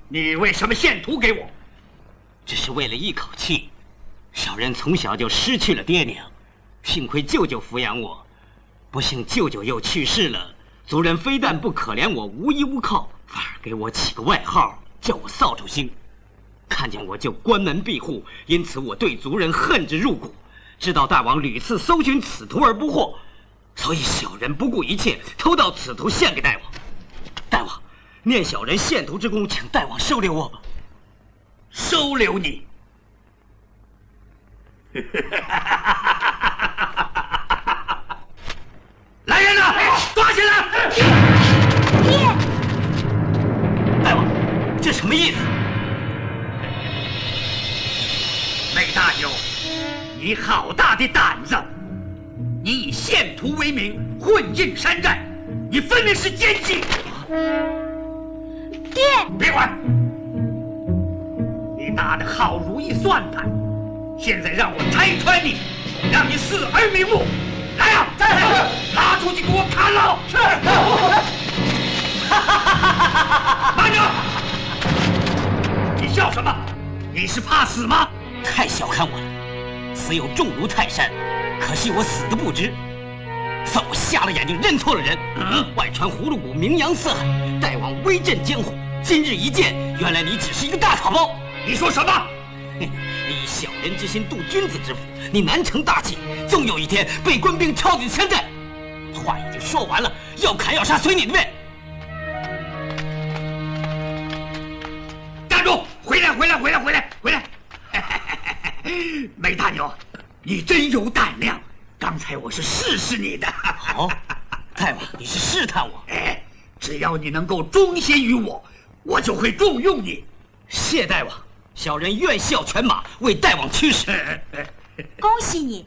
你为什么献图给我？ 只是为了一口气。小人从小就失去了爹娘，幸亏舅舅抚养我，不幸舅舅又去世了。族人非但不可怜我无依无靠，反而给我起个外号，叫我扫帚星。看见我就关门闭户，因此我对族人恨之入骨。知道大王屡次搜寻此图而不获，所以小人不顾一切偷到此图献给大王。大王，念小人献图之功，请大王收留我吧。 收留你？来人呐，抓起来！ 爹， 大王，这什么意思？ 梅大牛，你好大的胆子！你以献图为名混进山寨，你分明是奸计！ 爹， 别管！你打的好如意算盘，现在让我拆穿你，让你死而瞑目！来呀，拉出去给我砍了！是。慢着！你笑什么？你是怕死吗？ 太小看我了，此有重如泰山，可惜我死的不知。算我瞎了眼睛，认错了人。外传葫芦谷名扬四海，大王威震江湖。今日一见，原来你只是一个大草包。 你说什么？ 你以小人之心度君子之腹，你难成大器，终有一天被官兵抄进山寨。话已经说完了，要砍要杀随你的便。 站住！回来！梅大牛，你真有胆量！刚才我是试你的。 好，大王，你是试探我。 只要你能够忠心于我，我就会重用你。 谢大王，小人愿效犬马，为大王驱使。 恭喜你！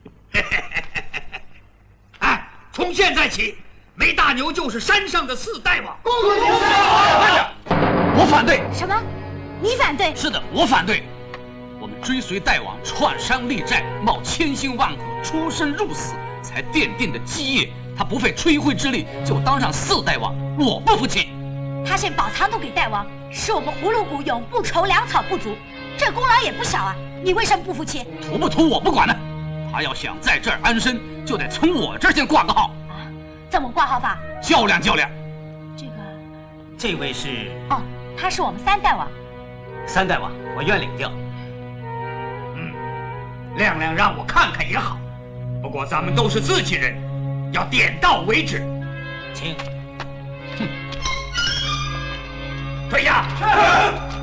从现在起，梅大牛就是山上的四大王。 恭喜你！我反对。 什么？你反对？ 是的，我反对。我们追随大王串山立寨，冒千辛万苦，出生入死，才奠定的基业，他不费吹灰之力就当上四大王，我不服气。 他献宝藏图给大王，使我们葫芦谷永不愁粮草不足，这功劳也不小啊！你为什么不服气？ 图不图我不管呢，他要想在这儿安身，就得从我这儿先挂个号。 怎么挂号法？ 较量较量。 这位是？ 他是我们三大王。 三大王，我愿领教。 亮亮让我看看也好，不过咱们都是自己人，要点到为止。 请。 退下！